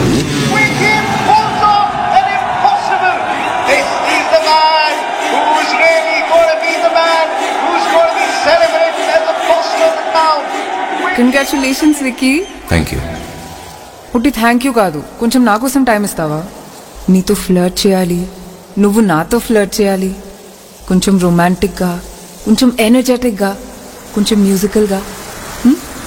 Wiki pulls off an impossible. This is the man who's really going to be the man who's going to be celebrated as the boss of the town. Congratulations Vicky. Thank you. పుట్టి thank you కాదు, కొంచెం నా కోసం time ఇస్తావా? నీతో flirt చేయాలి, నువ్వు నాతో ఫ్లర్ట్ చేయాలి. కొంచెం రొమాంటిక్గా, కొంచెం ఎనర్జెటిక్గా, కొంచెం మ్యూజికల్గా.